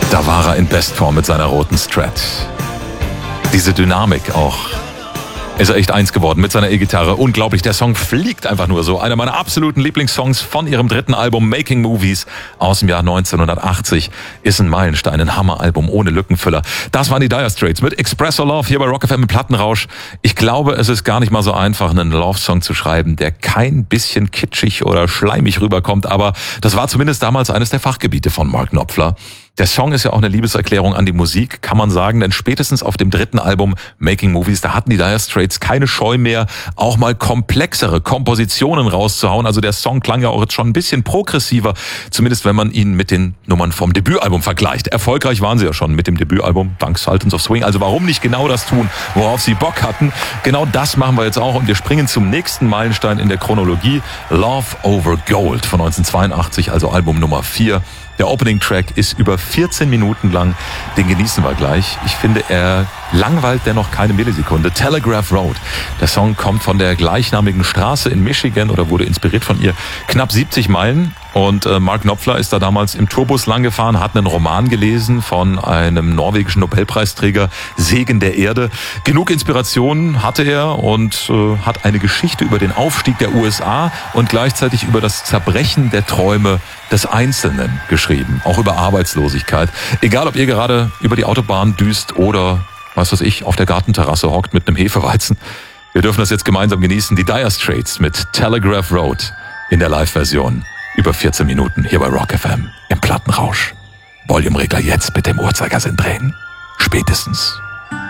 Da war er in Bestform mit seiner roten Strat. Diese Dynamik auch. Ist er echt eins geworden mit seiner E-Gitarre. Unglaublich, der Song fliegt einfach nur so. Einer meiner absoluten Lieblingssongs von ihrem dritten Album Making Movies aus dem Jahr 1980. Ist ein Meilenstein, ein Hammeralbum ohne Lückenfüller. Das waren die Dire Straits mit Express Your Love hier bei Rock FM im Plattenrausch. Ich glaube, es ist gar nicht mal so einfach, einen Love-Song zu schreiben, der kein bisschen kitschig oder schleimig rüberkommt. Aber das war zumindest damals eines der Fachgebiete von Mark Knopfler. Der Song ist ja auch eine Liebeserklärung an die Musik, kann man sagen, denn spätestens auf dem dritten Album Making Movies, da hatten die Dire Straits keine Scheu mehr, auch mal komplexere Kompositionen rauszuhauen. Also der Song klang ja auch jetzt schon ein bisschen progressiver, zumindest wenn man ihn mit den Nummern vom Debütalbum vergleicht. Erfolgreich waren sie ja schon mit dem Debütalbum, dank Sultans of Swing. Also warum nicht genau das tun, worauf sie Bock hatten? Genau das machen wir jetzt auch und wir springen zum nächsten Meilenstein in der Chronologie. Love Over Gold von 1982, also Album Nummer 4. Der Opening-Track ist über 14 Minuten lang, den genießen wir gleich. Ich finde, er langweilt dennoch keine Millisekunde. Telegraph Road. Der Song kommt von der gleichnamigen Straße in Michigan oder wurde inspiriert von ihr. Knapp 70 Meilen. Und Mark Knopfler ist da damals im Tourbus lang gefahren, hat einen Roman gelesen von einem norwegischen Nobelpreisträger, Segen der Erde. Genug Inspiration hatte er und hat eine Geschichte über den Aufstieg der USA und gleichzeitig über das Zerbrechen der Träume des Einzelnen geschrieben. Auch über Arbeitslosigkeit. Egal, ob ihr gerade über die Autobahn düst oder, was weiß ich, auf der Gartenterrasse hockt mit einem Hefeweizen. Wir dürfen das jetzt gemeinsam genießen. Die Dire Straits mit Telegraph Road in der Live-Version. Über 14 Minuten hier bei Rock FM im Plattenrausch. Volumeregler jetzt mit dem Uhrzeigersinn drehen. Spätestens.